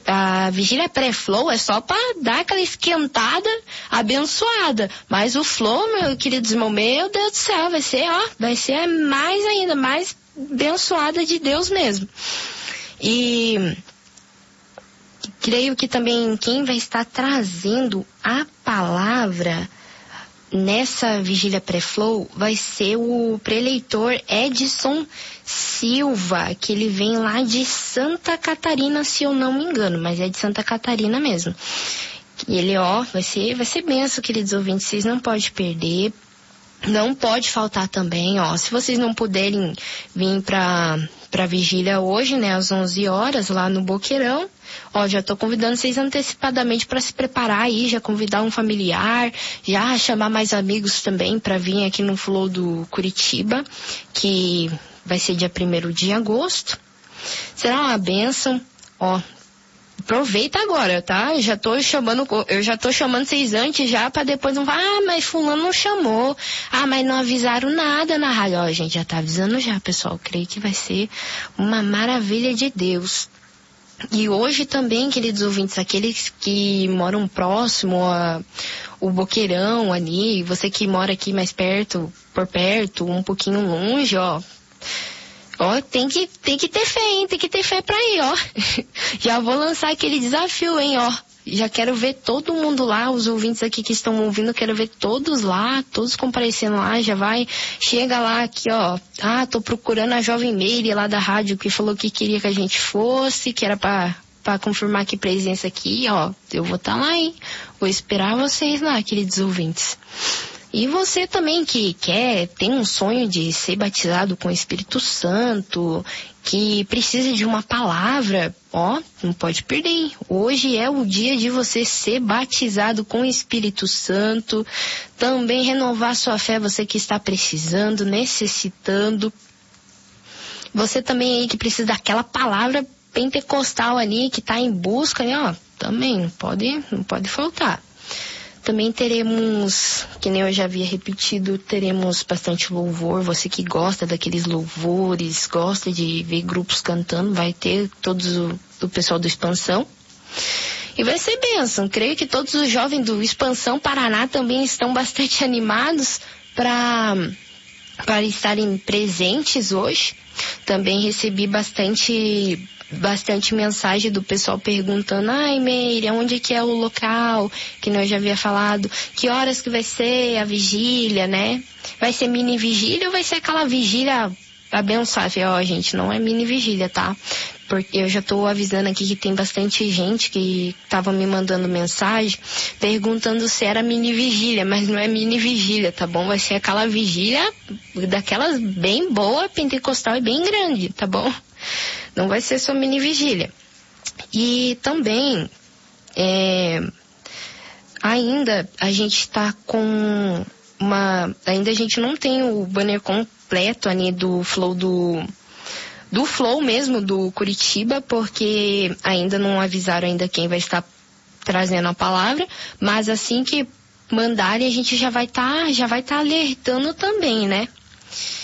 a vigília pré-flow é só para dar aquela esquentada abençoada. Mas o flow, meu queridos irmãos, meu Deus do céu, vai ser mais ainda, mais abençoada de Deus mesmo. E creio que também quem vai estar trazendo a palavra nessa vigília pré-flow vai ser o preleitor Edson Silva, que ele vem lá de Santa Catarina, se eu não me engano, mas é de Santa Catarina mesmo. E ele, vai ser benção, queridos ouvintes, vocês não podem perder. Não pode faltar também, se vocês não puderem vir pra vigília hoje, né, às 11 horas, lá no Boqueirão, já tô convidando vocês antecipadamente para se preparar aí, já convidar um familiar, já chamar mais amigos também para vir aqui no Flow do Curitiba, que vai ser dia 1º de agosto. Será uma bênção, aproveita agora, tá? Eu já tô chamando vocês antes já, pra depois não falar, mas fulano não chamou, mas não avisaram nada na rádio. A gente já tá avisando já, pessoal, creio que vai ser uma maravilha de Deus. E hoje também, queridos ouvintes, aqueles que moram próximo o Boqueirão ali, você que mora aqui mais perto, um pouquinho longe, tem que ter fé, hein? Tem que ter fé pra ir, Já vou lançar aquele desafio, hein, Já quero ver todo mundo lá, os ouvintes aqui que estão ouvindo, quero ver todos lá, todos comparecendo lá, chega lá aqui, tô procurando a jovem Meire lá da rádio que falou que queria que a gente fosse, que era pra confirmar que presença aqui, eu vou estar lá, hein? Vou esperar vocês lá, queridos ouvintes. E você também que tem um sonho de ser batizado com o Espírito Santo, que precisa de uma palavra, não pode perder, hein? Hoje é o dia de você ser batizado com o Espírito Santo, também renovar sua fé, você que está precisando, necessitando. Você também aí que precisa daquela palavra pentecostal ali, que está em busca, também não pode faltar. Também teremos, que nem eu já havia repetido, teremos bastante louvor. Você que gosta daqueles louvores, gosta de ver grupos cantando, vai ter todos o pessoal do Expansão. E vai ser bênção. Creio que todos os jovens do Expansão Paraná também estão bastante animados para estarem presentes hoje. Também recebi bastante mensagem do pessoal perguntando, Meire, onde que é o local, que nós já havia falado, que horas que vai ser a vigília, né? Vai ser mini vigília ou vai ser aquela vigília abençoada? Gente, não é mini vigília, tá? Porque eu já tô avisando aqui que tem bastante gente que tava me mandando mensagem perguntando se era mini vigília, mas não é mini vigília, tá bom? Vai ser aquela vigília daquelas bem boa, pentecostal e bem grande, tá bom? Não vai ser só mini vigília. E também, ainda a gente está com ainda a gente não tem o banner completo ali do Flow do Flow mesmo, do Curitiba, porque ainda não avisaram ainda quem vai estar trazendo a palavra, mas assim que mandarem a gente já vai tá alertando também, né?